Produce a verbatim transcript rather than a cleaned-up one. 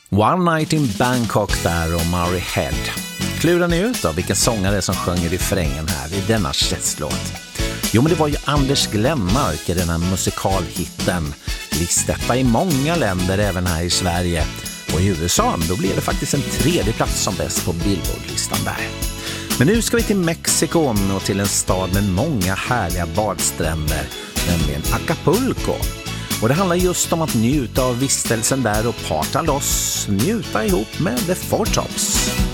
One Night in Bangkok där och Murray Head. Klurar ni ut då vilken sångare som sjunger refrängen här i denna känstlåt? Jo, men det var ju Anders Glenmark i den här musikalhitten. Listetta i många länder, även här i Sverige. Och i U S A, då blir det faktiskt en tredje plats som bäst på Billboard-listan där. Men nu ska vi till Mexiko och till en stad med många härliga badstränder, nämligen Acapulco. Och det handlar just om att njuta av vistelsen där och parta loss, njuta ihop med The Four Tops.